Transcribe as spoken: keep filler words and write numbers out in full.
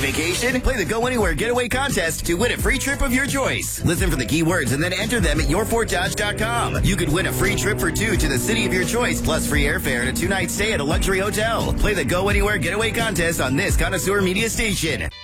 vacation? Play the Go Anywhere Getaway Contest to win a free trip of your choice. Listen for the keywords and then enter them at your fort dodge dot com. You could win a free trip for two to the city of your choice, plus free airfare and a two-night stay at a luxury hotel. Play the Go Anywhere Getaway Contest on this Connoisseur Media station.